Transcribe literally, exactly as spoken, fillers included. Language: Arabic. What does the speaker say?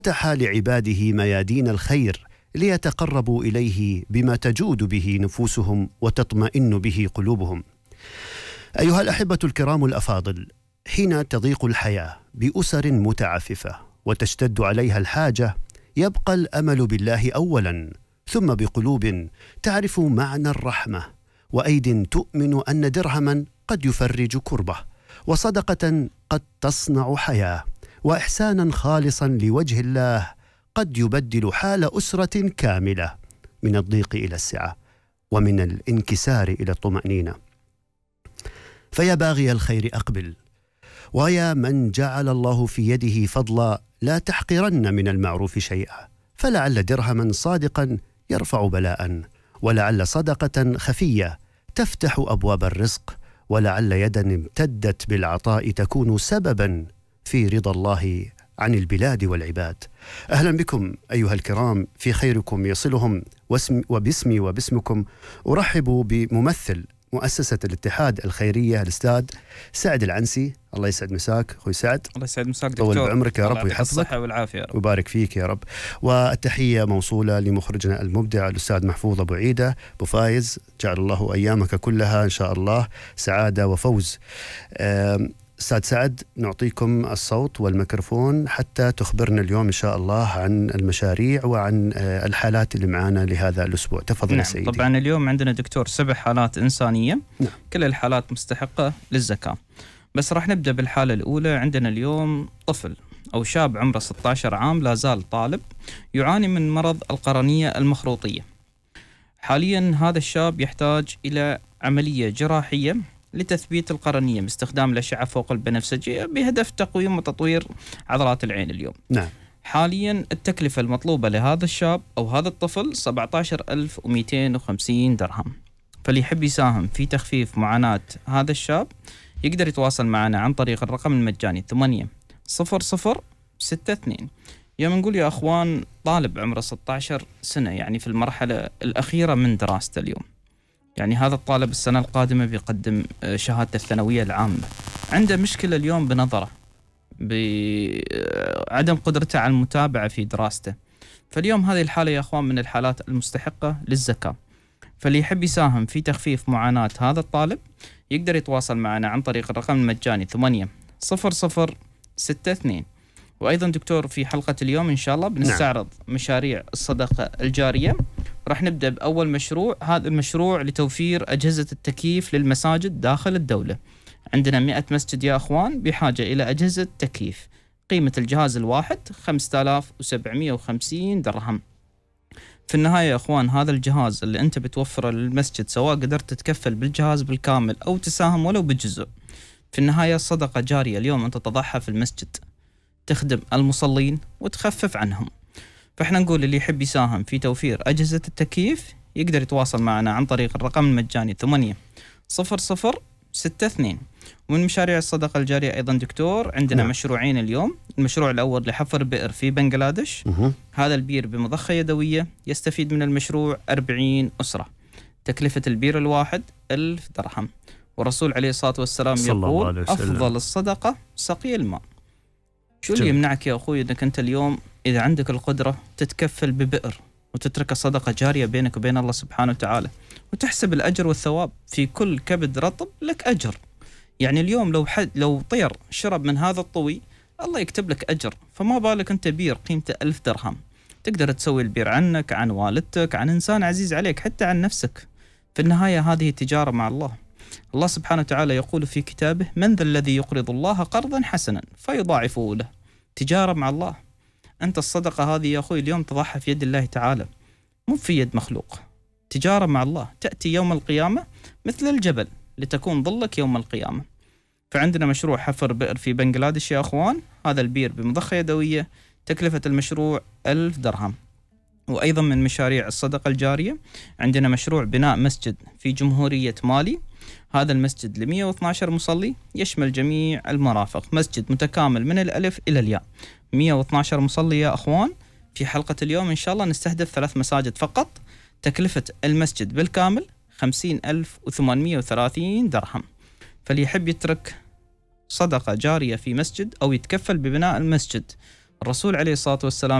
فتح لعباده ميادين الخير ليتقربوا إليه بما تجود به نفوسهم وتطمئن به قلوبهم. أيها الأحبة الكرام الأفاضل، حين تضيق الحياة بأسر متعففة وتشتد عليها الحاجة، يبقى الأمل بالله أولا، ثم بقلوب تعرف معنى الرحمة، وأيد تؤمن أن درهما قد يفرج كربة، وصدقة قد تصنع حياة، وإحسانا خالصا لوجه الله قد يبدل حال أسرة كاملة من الضيق إلى السعة، ومن الانكسار إلى الطمأنينة. فيا باغي الخير أقبل، ويا من جعل الله في يده فضلا لا تحقرن من المعروف شيئا، فلعل درهما صادقا يرفع بلاء، ولعل صدقة خفية تفتح أبواب الرزق، ولعل يدا امتدت بالعطاء تكون سببا في رضا الله عن البلاد والعباد. أهلا بكم أيها الكرام في خيركم يصلهم، وباسمي وباسمكم أرحب بممثل مؤسسة الاتحاد الخيرية الأستاذ سعد العنسي. الله يسعد مساك أخوي سعد. الله يسعد مساك دكتور. طول بعمرك يا رب ويحفظك. الصحة والعافية يا رب. ويبارك فيك يا رب. والتحية موصولة لمخرجنا المبدع الأستاذ محفوظ أبو عيدة أبو فايز، جعل الله أيامك كلها إن شاء الله سعادة وفوز. أستاذ سعد، نعطيكم الصوت والميكروفون حتى تخبرنا اليوم إن شاء الله عن المشاريع وعن الحالات اللي معانا لهذا الأسبوع. تفضل نعم. سيدي. طبعا اليوم عندنا دكتور سبع حالات إنسانية. نعم. كل الحالات مستحقة للزكاة، بس راح نبدأ بالحالة الأولى. عندنا اليوم طفل أو شاب عمره ستة عشر عام، لا زال طالب، يعاني من مرض القرنية المخروطية. حاليا هذا الشاب يحتاج إلى عملية جراحية لتثبيت القرنية باستخدام الأشعة فوق البنفسجية بهدف تقويم وتطوير عضلات العين اليوم. نعم. حاليا التكلفة المطلوبة لهذا الشاب أو هذا الطفل سبعة عشر ألف ومئتين وخمسين درهم. فاللي يحب يساهم في تخفيف معاناة هذا الشاب يقدر يتواصل معنا عن طريق الرقم المجاني ثمانية صفر صفر ستة اثنين. يوم نقول يا أخوان طالب عمره ستة عشر سنة، يعني في المرحلة الأخيرة من دراسته اليوم، يعني هذا الطالب السنة القادمة بيقدم شهادة الثانوية العامة، عنده مشكلة اليوم بنظره، بعدم قدرته على المتابعة في دراسته. فاليوم هذه الحالة يا أخوان من الحالات المستحقة للزكاة. فاللي يحب يساهم في تخفيف معاناة هذا الطالب يقدر يتواصل معنا عن طريق الرقم المجاني ثمانية صفر صفر ستة اثنين. وأيضا دكتور في حلقة اليوم إن شاء الله بنستعرض نعم. مشاريع الصدقة الجارية. راح نبدأ بأول مشروع، هذا المشروع لتوفير أجهزة التكييف للمساجد داخل الدولة. عندنا مئة مسجد يا أخوان بحاجة إلى أجهزة تكييف، قيمة الجهاز الواحد خمسة آلاف وسبعمئة وخمسين درهم. في النهاية يا أخوان هذا الجهاز اللي أنت بتوفره للمسجد، سواء قدرت تتكفل بالجهاز بالكامل أو تساهم ولو بجزء، في النهاية صدقة جارية اليوم أنت تضعها في المسجد، تخدم المصلين وتخفف عنهم. فإحنا نقول اللي يحب يساهم في توفير أجهزة التكييف يقدر يتواصل معنا عن طريق الرقم المجاني ثمانية صفر صفر ستة اثنين. ومن مشاريع الصدقة الجارية أيضا دكتور عندنا نعم. مشروعين اليوم. المشروع الأول لحفر بئر في بنغلاديش. أه. هذا البير بمضخة يدوية، يستفيد من المشروع أربعين أسرة، تكلفة البير الواحد ألف درهم. والرسول عليه الصلاة والسلام يقول أفضل الصدقة سقي الماء. شو اللي يمنعك يا أخوي أنك أنت اليوم إذا عندك القدرة تتكفل ببئر وتترك صدقة جارية بينك وبين الله سبحانه وتعالى، وتحسب الأجر والثواب في كل كبد رطب لك أجر. يعني اليوم لو حد لو طير شرب من هذا الطوي الله يكتب لك أجر، فما بالك أنت بير قيمته ألف درهم تقدر تسوي البير عنك، عن والدتك، عن إنسان عزيز عليك، حتى عن نفسك. في النهاية هذه تجارة مع الله. الله سبحانه وتعالى يقول في كتابه من ذا الذي يقرض الله قرضا حسنا فيضاعفه له. تجارة مع الله. أنت الصدقة هذه يا أخوي اليوم تضعها في يد الله تعالى، مو في يد مخلوق. تجارة مع الله تأتي يوم القيامة مثل الجبل لتكون ظلك يوم القيامة. فعندنا مشروع حفر بئر في بنغلاديش يا أخوان، هذا البير بمضخة يدوية، تكلفة المشروع ألف درهم. وأيضا من مشاريع الصدقة الجارية عندنا مشروع بناء مسجد في جمهورية مالي. هذا المسجد ل مئة واثني عشر مصلي، يشمل جميع المرافق، مسجد متكامل من الألف إلى الياء، مئة واثني عشر مصلي يا أخوان. في حلقة اليوم إن شاء الله نستهدف ثلاث مساجد فقط، تكلفة المسجد بالكامل خمسين ألف وثمانمئة وثلاثين درهم. فاللي يحب يترك صدقة جارية في مسجد أو يتكفل ببناء المسجد الرسول عليه الصلاة والسلام